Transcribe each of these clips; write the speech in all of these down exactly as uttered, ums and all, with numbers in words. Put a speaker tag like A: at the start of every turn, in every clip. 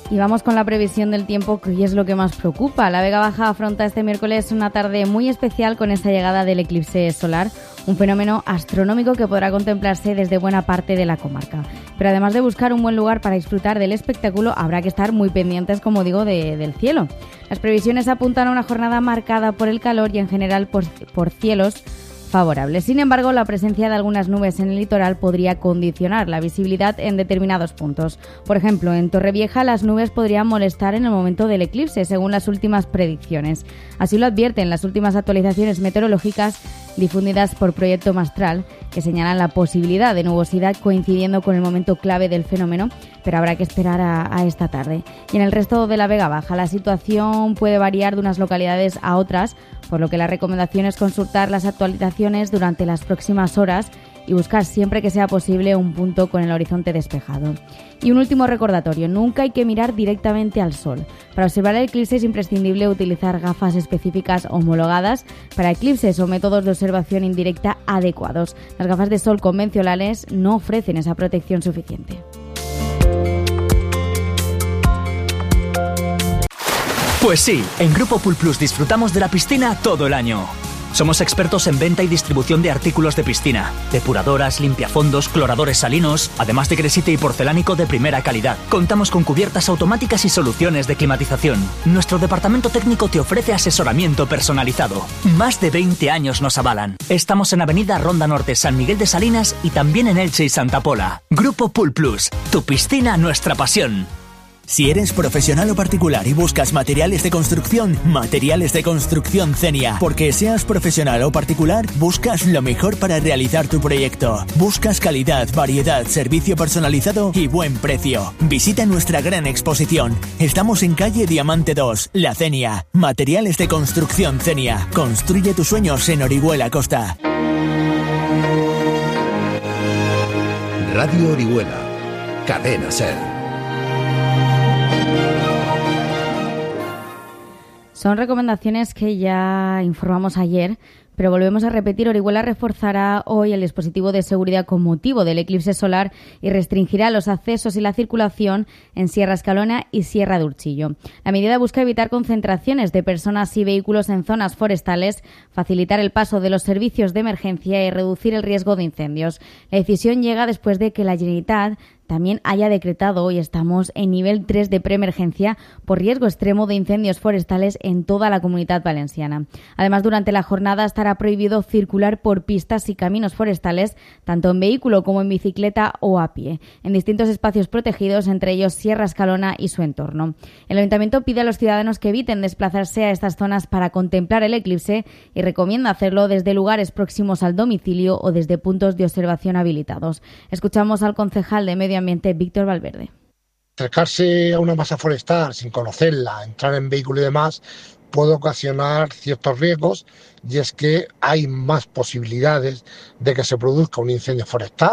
A: Y vamos con la previsión del tiempo, que hoy es lo que más preocupa. La Vega Baja afronta este miércoles una tarde muy especial con esa llegada del eclipse solar, un fenómeno astronómico que podrá contemplarse desde buena parte de la comarca. Pero además de buscar un buen lugar para disfrutar del espectáculo, habrá que estar muy pendientes, como digo, de, del cielo. Las previsiones apuntan a una jornada marcada por el calor y en general por, por cielos favorables. Sin embargo, la presencia de algunas nubes en el litoral podría condicionar la visibilidad en determinados puntos. Por ejemplo, en Torrevieja las nubes podrían molestar en el momento del eclipse, según las últimas predicciones. Así lo advierten las últimas actualizaciones meteorológicas difundidas por Proyecto Mastral, que señalan la posibilidad de nubosidad coincidiendo con el momento clave del fenómeno, pero habrá que esperar a, a esta tarde. Y en el resto de la Vega Baja la situación puede variar de unas localidades a otras, por lo que la recomendación es consultar las actualizaciones durante las próximas horas y buscar siempre que sea posible un punto con el horizonte despejado. Y un último recordatorio, nunca hay que mirar directamente al sol. Para observar el eclipse es imprescindible utilizar gafas específicas homologadas para eclipses o métodos de observación indirecta adecuados. Las gafas de sol convencionales no ofrecen esa protección suficiente.
B: Pues sí, en Grupo Pool Plus disfrutamos de la piscina todo el año. Somos expertos en venta y distribución de artículos de piscina, depuradoras, limpiafondos, cloradores salinos, además de gresite y porcelánico de primera calidad. Contamos con cubiertas automáticas y soluciones de climatización. Nuestro departamento técnico te ofrece asesoramiento personalizado. Más de veinte años nos avalan. Estamos en Avenida Ronda Norte, San Miguel de Salinas y también en Elche y Santa Pola. Grupo Pool Plus, tu piscina, nuestra pasión.
C: Si eres profesional o particular y buscas materiales de construcción, Materiales de Construcción Cenia. Porque seas profesional o particular, buscas lo mejor para realizar tu proyecto. Buscas calidad, variedad, servicio personalizado y buen precio. Visita nuestra gran exposición. Estamos en calle Diamante dos, La Cenia. Materiales de Construcción Cenia. Construye tus sueños en Orihuela Costa.
D: Radio Orihuela. Cadena Ser.
A: Son recomendaciones que ya informamos ayer, pero volvemos a repetir. Orihuela reforzará hoy el dispositivo de seguridad con motivo del eclipse solar y restringirá los accesos y la circulación en Sierra Escalona y Sierra de Urchillo. La medida busca evitar concentraciones de personas y vehículos en zonas forestales, facilitar el paso de los servicios de emergencia y reducir el riesgo de incendios. La decisión llega después de que la Generalitat también haya decretado, hoy estamos en nivel tres de preemergencia por riesgo extremo de incendios forestales en toda la Comunidad Valenciana. Además, durante la jornada estará prohibido circular por pistas y caminos forestales, tanto en vehículo como en bicicleta o a pie, en distintos espacios protegidos, entre ellos Sierra Escalona y su entorno. El Ayuntamiento pide a los ciudadanos que eviten desplazarse a estas zonas para contemplar el eclipse y recomienda hacerlo desde lugares próximos al domicilio o desde puntos de observación habilitados. Escuchamos al concejal de Medio Ambiente, Víctor Valverde.
E: Acercarse a una masa forestal sin conocerla, entrar en vehículo y demás, puede ocasionar ciertos riesgos, y es que hay más posibilidades de que se produzca un incendio forestal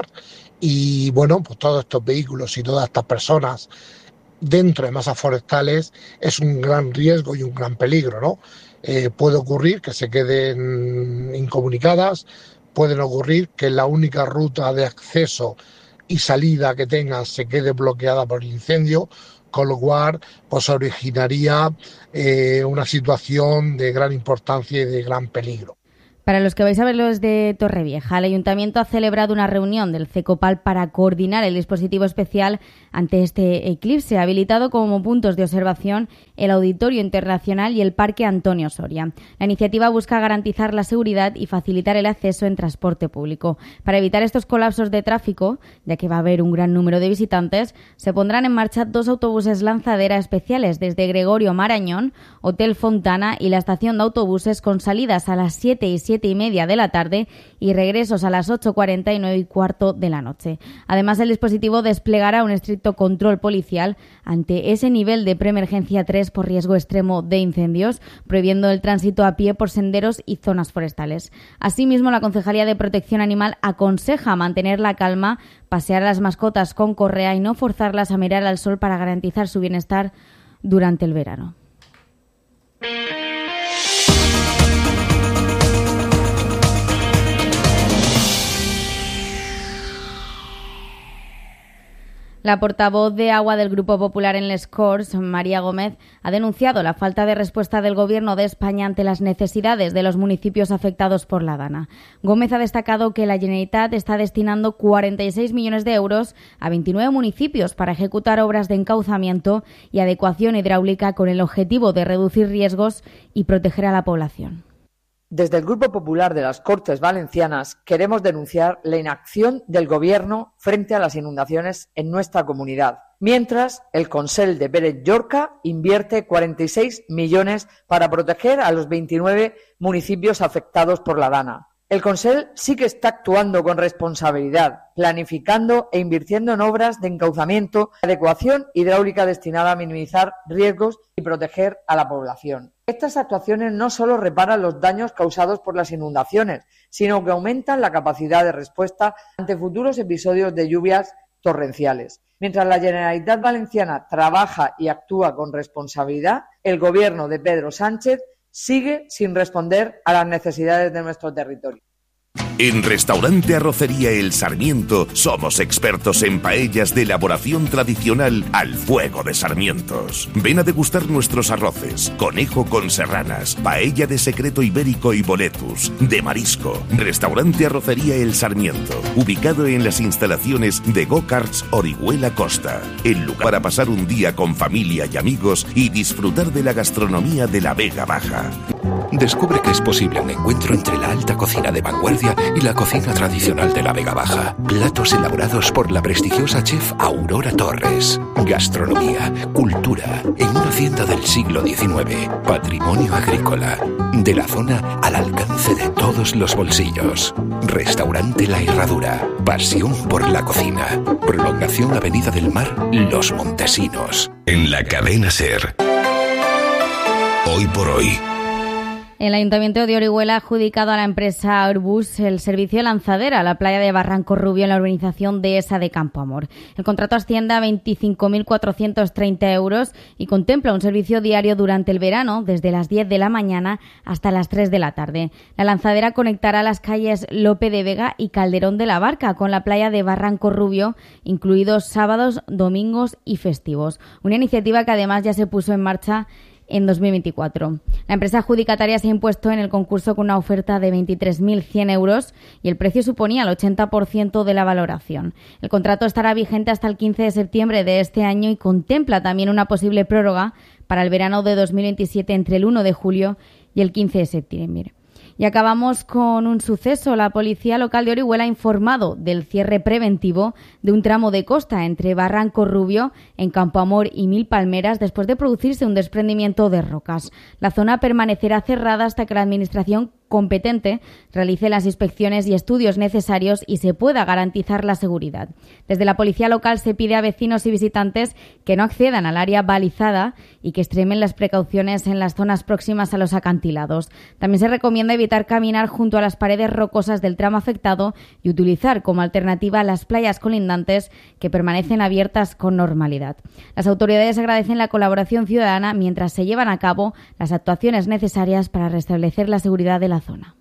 E: y bueno, pues todos estos vehículos y todas estas personas dentro de masas forestales es un gran riesgo y un gran peligro, ¿no? Eh, puede ocurrir que se queden incomunicadas, pueden ocurrir que la única ruta de acceso y salida que tengan se quede bloqueada por el incendio, con lo cual pues originaría eh, una situación de gran importancia y de gran peligro.
A: Para los que vais a verlo desde Torrevieja, el Ayuntamiento ha celebrado una reunión del CECOPAL para coordinar el dispositivo especial ante este eclipse, habilitado como puntos de observación el Auditorio Internacional y el Parque Antonio Soria. La iniciativa busca garantizar la seguridad y facilitar el acceso en transporte público. Para evitar estos colapsos de tráfico, ya que va a haber un gran número de visitantes, se pondrán en marcha dos autobuses lanzadera especiales desde Gregorio Marañón, Hotel Fontana y la estación de autobuses, con salidas a las siete y siete y media de la tarde y regresos a las ocho cuarenta y nueve y cuarto de la noche. Además, el dispositivo desplegará un estricto control policial ante ese nivel de preemergencia tres por riesgo extremo de incendios, prohibiendo el tránsito a pie por senderos y zonas forestales. Asimismo, la Concejalía de Protección Animal aconseja mantener la calma, pasear a las mascotas con correa y no forzarlas a mirar al sol para garantizar su bienestar durante el verano. La portavoz de Agua del Grupo Popular en Les Corts, María Gómez, ha denunciado la falta de respuesta del Gobierno de España ante las necesidades de los municipios afectados por la Dana. Gómez ha destacado que la Generalitat está destinando cuarenta y seis millones de euros a veintinueve municipios para ejecutar obras de encauzamiento y adecuación hidráulica con el objetivo de reducir riesgos y proteger a la población.
F: Desde el Grupo Popular de las Cortes Valencianas queremos denunciar la inacción del Gobierno frente a las inundaciones en nuestra comunidad, mientras el Consell de Pérez Llorca invierte cuarenta y seis millones para proteger a los veintinueve municipios afectados por la Dana. El Consell sí que está actuando con responsabilidad, planificando e invirtiendo en obras de encauzamiento, adecuación hidráulica destinada a minimizar riesgos y proteger a la población. Estas actuaciones no solo reparan los daños causados por las inundaciones, sino que aumentan la capacidad de respuesta ante futuros episodios de lluvias torrenciales. Mientras la Generalitat Valenciana trabaja y actúa con responsabilidad, el Gobierno de Pedro Sánchez sigue sin responder a las necesidades de nuestro territorio.
G: En Restaurante Arrocería El Sarmiento somos expertos en paellas de elaboración tradicional al fuego de sarmientos. Ven a degustar nuestros arroces, conejo con serranas, paella de secreto ibérico y boletus, de marisco. Restaurante Arrocería El Sarmiento, ubicado en las instalaciones de Go-Karts Orihuela Costa. El lugar para pasar un día con familia y amigos y disfrutar de la gastronomía de la Vega Baja.
H: Descubre que es posible un encuentro entre la alta cocina de vanguardia y la cocina tradicional de la Vega Baja. Platos elaborados por la prestigiosa chef Aurora Torres. Gastronomía, cultura, en una hacienda del siglo diecinueve. Patrimonio agrícola. De la zona al alcance de todos los bolsillos. Restaurante La Herradura. Pasión por la cocina. Prolongación Avenida del Mar, Los Montesinos.
G: En la cadena SER. Hoy por hoy.
A: El Ayuntamiento de Orihuela ha adjudicado a la empresa Airbus el servicio de lanzadera a la playa de Barranco Rubio en la urbanización dehesa de Campo Amor. El contrato asciende a veinticinco mil cuatrocientos treinta euros y contempla un servicio diario durante el verano, desde las diez de la mañana hasta las tres de la tarde. La lanzadera conectará las calles Lope de Vega y Calderón de la Barca con la playa de Barranco Rubio, incluidos sábados, domingos y festivos. Una iniciativa que además ya se puso en marcha en dos mil veinticuatro. La empresa adjudicataria se ha impuesto en el concurso con una oferta de veintitrés mil cien euros y el precio suponía el ochenta por ciento de la valoración. El contrato estará vigente hasta el quince de septiembre de este año y contempla también una posible prórroga para el verano de dos mil veintisiete entre el uno de julio y el quince de septiembre. Y acabamos con un suceso. La policía local de Orihuela ha informado del cierre preventivo de un tramo de costa entre Barranco Rubio, en Campo Amor y Mil Palmeras, después de producirse un desprendimiento de rocas. La zona permanecerá cerrada hasta que la Administración competente realice las inspecciones y estudios necesarios y se pueda garantizar la seguridad. Desde la policía local se pide a vecinos y visitantes que no accedan al área balizada y que extremen las precauciones en las zonas próximas a los acantilados. También se recomienda evitar caminar junto a las paredes rocosas del tramo afectado y utilizar como alternativa las playas colindantes que permanecen abiertas con normalidad. Las autoridades agradecen la colaboración ciudadana mientras se llevan a cabo las actuaciones necesarias para restablecer la seguridad de la zona.